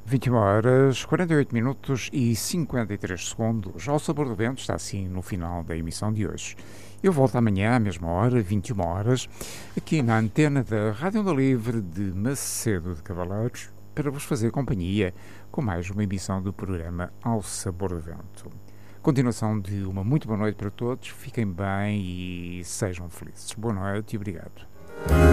21 horas, 48 minutos e 53 segundos. Ao Sabor do Vento está assim no final da emissão de hoje. Eu volto amanhã à mesma hora, 21 horas, aqui na antena da Rádio Onda Livre de Macedo de Cavaleiros, para vos fazer companhia com mais uma emissão do programa Ao Sabor do Vento. Continuação de uma muito boa noite para todos, fiquem bem e sejam felizes. Boa noite e obrigado.